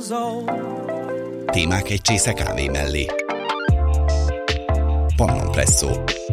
Témák egy csésze kávé mellé. Pannonpresszó.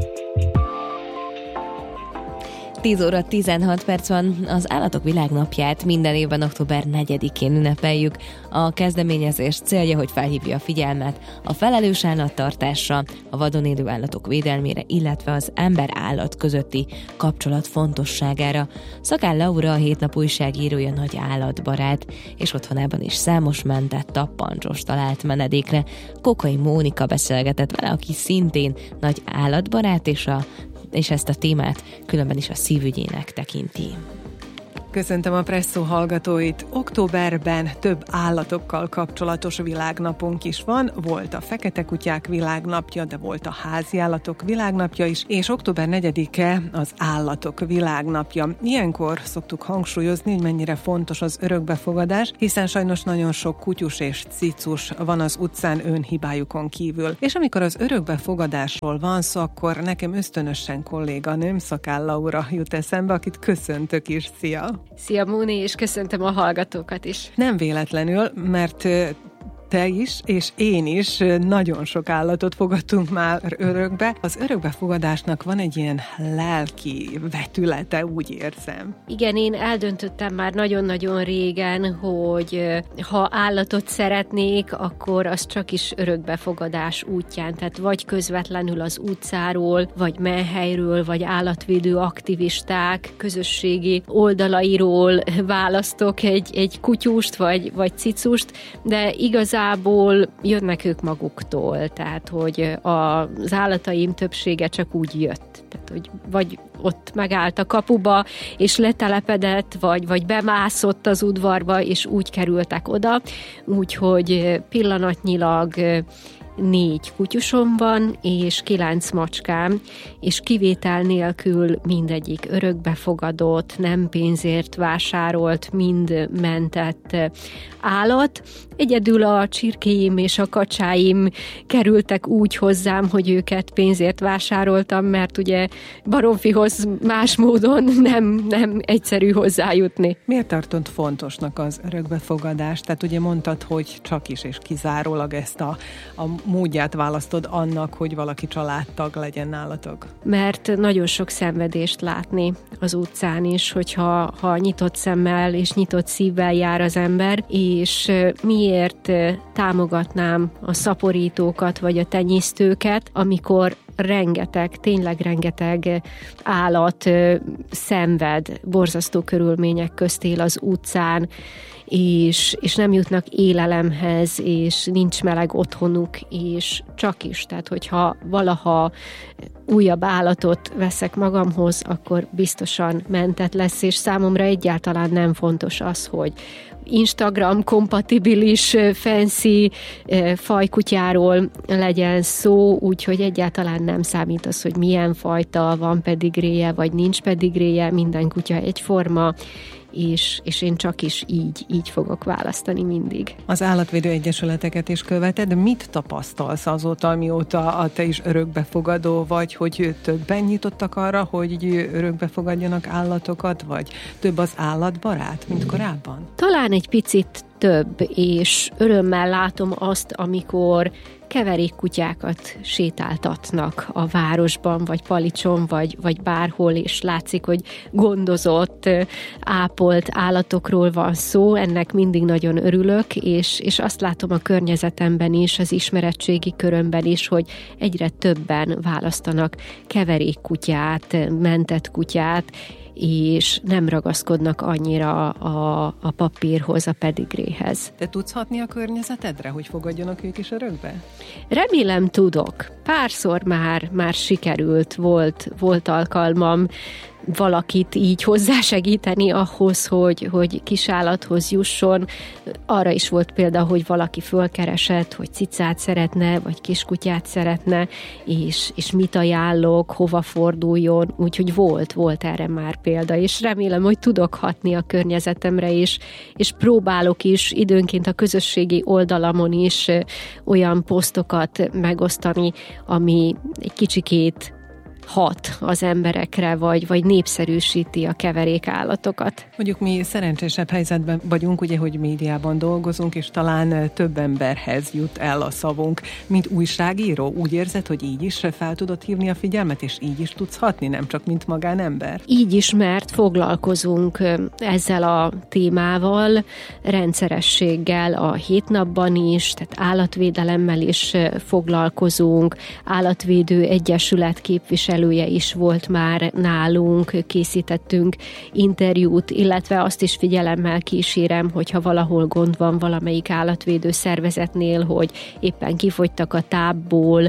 10 óra 16 perc van, az Állatok Világnapját minden évben október 4-én ünnepeljük. A kezdeményezés célja, hogy felhívja a figyelmet a felelős állattartásra, a vadon élő állatok védelmére, illetve az ember-állat közötti kapcsolat fontosságára. Szakál Laura, a Hétnap újságírója, nagy állatbarát, és otthonában is számos mentett tappancsos talált menedékre. Kokai Mónika beszélgetett vele, aki szintén nagy állatbarát, és ezt a témát különben is a szívügyének tekinti. Köszöntöm a Presszó hallgatóit! Októberben több állatokkal kapcsolatos világnapunk is van. Volt a fekete kutyák világnapja, de volt a háziállatok világnapja is, és október 4-e az állatok világnapja. Ilyenkor szoktuk hangsúlyozni, hogy mennyire fontos az örökbefogadás, hiszen sajnos nagyon sok kutyus és cicus van az utcán önhibájukon kívül. És amikor az örökbefogadásról van szó, akkor nekem ösztönösen kolléganőm, Szakál Laura jut eszembe, akit köszöntök is. Szia! Szia Móni, és köszöntöm a hallgatókat is. Nem véletlenül, mert te is, és én is nagyon sok állatot fogadtunk már örökbe. Az örökbefogadásnak van egy ilyen lelki vetülete, úgy érzem. Igen, én eldöntöttem már nagyon-nagyon régen, hogy ha állatot szeretnék, akkor az csak is örökbefogadás útján. Tehát vagy közvetlenül az utcáról, vagy menhelyről, vagy állatvédő aktivisták közösségi oldalairól választok egy kutyust, vagy cicust, de igazából jönnek ők maguktól, tehát hogy az állataim többsége csak úgy jött. Tehát, hogy vagy ott megállt a kapuba, és letelepedett, vagy bemászott az udvarba, és úgy kerültek oda. Úgyhogy pillanatnyilag 4 kutyusom van, és 9 macskám, és kivétel nélkül mindegyik örökbefogadott, nem pénzért vásárolt, mind mentett állat. Egyedül a csirkéim és a kacsáim kerültek úgy hozzám, hogy őket pénzért vásároltam, mert ugye baromfihoz más módon nem egyszerű hozzájutni. Miért tartod fontosnak az örökbefogadást? Tehát ugye mondtad, hogy csak is és kizárólag ezt a módját választod annak, hogy valaki családtag legyen nálatok. Mert nagyon sok szenvedést látni az utcán is, hogyha nyitott szemmel és nyitott szívvel jár az ember, és miért támogatnám a szaporítókat vagy a tenyésztőket, amikor tényleg rengeteg állat szenved, borzasztó körülmények közt él az utcán, és nem jutnak élelemhez, és nincs meleg otthonuk, és csak is. Tehát, hogyha valaha újabb állatot veszek magamhoz, akkor biztosan mentett lesz, és számomra egyáltalán nem fontos az, hogy Instagram kompatibilis fancy fajkutyáról legyen szó, úgyhogy egyáltalán nem számít az, hogy milyen fajta, van pedigréje, vagy nincs pedigréje, minden kutya egyforma, és én csak is így fogok választani mindig. Az állatvédő egyesületeket is követed, mit tapasztalsz azóta, mióta te is örökbefogadó vagy, hogy többen nyitottak arra, hogy örökbefogadjanak állatokat, vagy több az állatbarát, mint korábban? Talán egy picit több, és örömmel látom azt, amikor keverékkutyákat sétáltatnak a városban, vagy Palicson, vagy bárhol, és látszik, hogy gondozott, ápolt állatokról van szó, ennek mindig nagyon örülök, és azt látom a környezetemben is, az ismeretségi körömben is, hogy egyre többen választanak keverékkutyát, mentett kutyát, és nem ragaszkodnak annyira a papírhoz, a pedigréhez. Te tudsz hatni a környezetedre, hogy fogadjanak ők is örökbe? Remélem tudok. Párszor már sikerült, volt alkalmam valakit így hozzásegíteni ahhoz, hogy kisállathoz jusson. Arra is volt példa, hogy valaki fölkeresett, hogy cicát szeretne, vagy kiskutyát szeretne, és mit ajánlok, hova forduljon, úgyhogy volt erre már példa, és remélem, hogy tudok hatni a környezetemre is, és próbálok is időnként a közösségi oldalamon is olyan posztokat megosztani, ami egy kicsikét hat az emberekre, vagy népszerűsíti a keverékállatokat. Mondjuk mi szerencsésebb helyzetben vagyunk, ugye, hogy médiában dolgozunk, és talán több emberhez jut el a szavunk, mint újságíró. Úgy érzed, hogy így is fel tudod hívni a figyelmet, és így is tudsz hatni, nem csak mint magánember? Így is, mert foglalkozunk ezzel a témával rendszerességgel a 7 napban is, tehát állatvédelemmel is foglalkozunk, állatvédő egyesület képviselője is volt már nálunk, készítettünk interjút, illetve azt is figyelemmel kísérem, hogyha valahol gond van valamelyik állatvédő szervezetnél, hogy éppen kifogytak a tápból,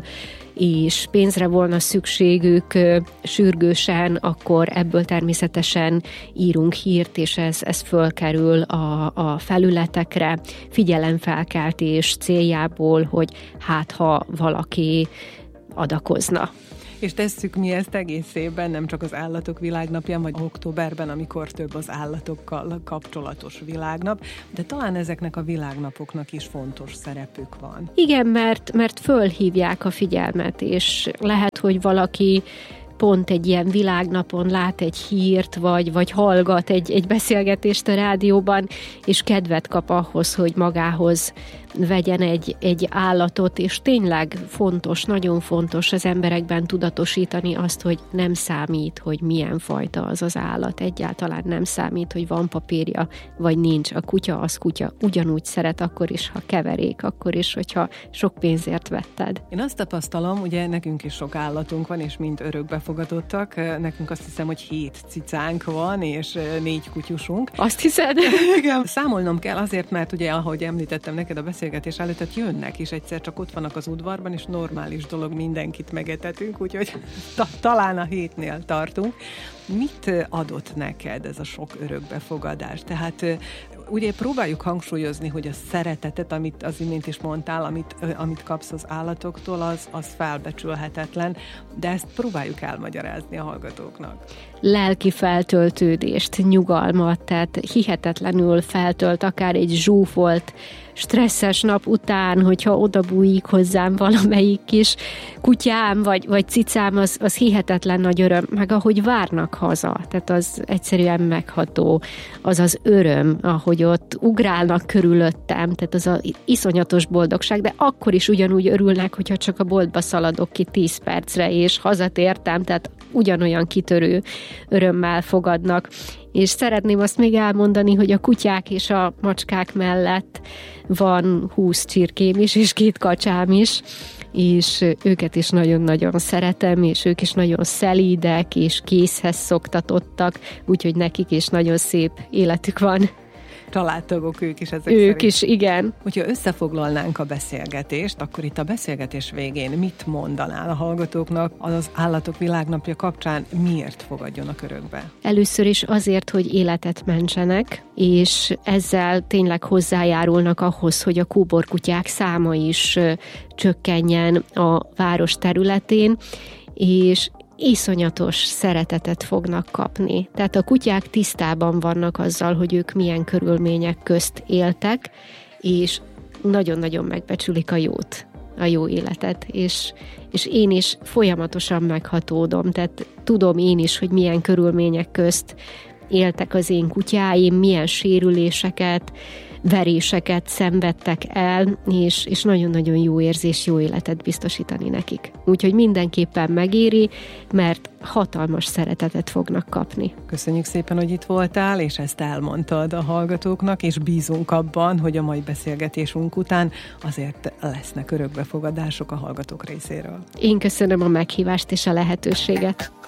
és pénzre volna szükségük sürgősen, akkor ebből természetesen írunk hírt, és ez fölkerül a felületekre figyelemfelkeltés céljából, hogy hát ha valaki adakozna. És tesszük mi ezt egész évben, nem csak az Állatok Világnapján, vagy októberben, amikor több az állatokkal kapcsolatos világnap, de talán ezeknek a világnapoknak is fontos szerepük van. Igen, mert fölhívják a figyelmet, és lehet, hogy valaki pont egy ilyen világnapon lát egy hírt, vagy hallgat egy beszélgetést a rádióban, és kedvet kap ahhoz, hogy magához vegyen egy állatot, és tényleg fontos, nagyon fontos az emberekben tudatosítani azt, hogy nem számít, hogy milyen fajta az az állat. Egyáltalán nem számít, hogy van papírja, vagy nincs. A kutya az kutya. Ugyanúgy szeret akkor is, ha keverék, akkor is, hogyha sok pénzért vetted. Én azt tapasztalom, ugye nekünk is sok állatunk van, és mind örökbefogadottak. Nekünk azt hiszem, hogy 7 cicánk van, és 4 kutyusunk. Azt hiszed? Igen. Számolnom kell azért, mert ugye, ahogy említettem neked a beszélgetés előtt, tehát jönnek, és egyszer csak ott vannak az udvarban, és normális dolog, mindenkit megetetünk, úgyhogy talán a 7-nél tartunk. Mit adott neked ez a sok örökbefogadás? Tehát ugye próbáljuk hangsúlyozni, hogy a szeretetet, amit az imént is mondtál, amit kapsz az állatoktól, az felbecsülhetetlen, de ezt próbáljuk elmagyarázni a hallgatóknak. Lelki feltöltődést, nyugalmat, tehát hihetetlenül feltölt akár egy zsúfolt, stresszes nap után, hogyha odabújik hozzám valamelyik kis kutyám, vagy cicám, az hihetetlen nagy öröm, meg ahogy várnak haza, tehát az egyszerűen megható, az az öröm, ahogy ott ugrálnak körülöttem, tehát az az iszonyatos boldogság, de akkor is ugyanúgy örülnek, hogyha csak a boltba szaladok ki 10 percre, és hazatértem, tehát ugyanolyan kitörő örömmel fogadnak. És szeretném azt még elmondani, hogy a kutyák és a macskák mellett van 20 csirkém is, és 2 kacsám is, és őket is nagyon-nagyon szeretem, és ők is nagyon szelídek, és készhez szoktatottak, úgyhogy nekik is nagyon szép életük van. Családtagok ők is ezek Ők szerint. is, igen. Hogyha összefoglalnánk a beszélgetést, akkor itt a beszélgetés végén mit mondanál a hallgatóknak az Állatok Világnapja kapcsán, miért fogadjonak örökbe? Először is azért, hogy életet mentsenek, és ezzel tényleg hozzájárulnak ahhoz, hogy a kóborkutyák száma is csökkenjen a város területén, és iszonyatos szeretetet fognak kapni. Tehát a kutyák tisztában vannak azzal, hogy ők milyen körülmények közt éltek, és nagyon-nagyon megbecsülik a jó életet, és én is folyamatosan meghatódom, tehát tudom én is, hogy milyen körülmények közt éltek az én kutyáim, milyen sérüléseket, veréseket szenvedtek el, és nagyon-nagyon jó érzés, jó életet biztosítani nekik. Úgyhogy mindenképpen megéri, mert hatalmas szeretetet fognak kapni. Köszönjük szépen, hogy itt voltál, és ezt elmondtad a hallgatóknak, és bízunk abban, hogy a mai beszélgetésünk után azért lesznek örökbefogadások a hallgatók részéről. Én köszönöm a meghívást és a lehetőséget.